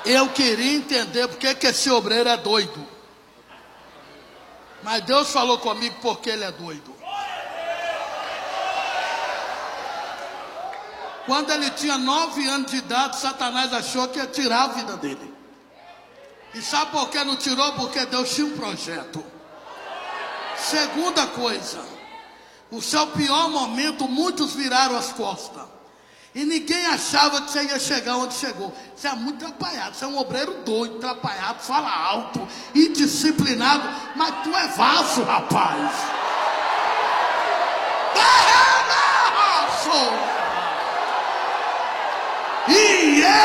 Eu queria entender porque que esse obreiro é doido. Mas Deus falou comigo porque ele é doido. Quando ele tinha 9 anos de idade, Satanás achou que ia tirar a vida dele. E sabe por que não tirou? Porque Deus tinha um projeto. Segunda coisa, o seu pior momento, muitos viraram as costas. E ninguém achava que você ia chegar onde chegou. Você é muito atrapalhado, você é um obreiro doido, atrapalhado, fala alto, indisciplinado, mas tu é vaso, rapaz. E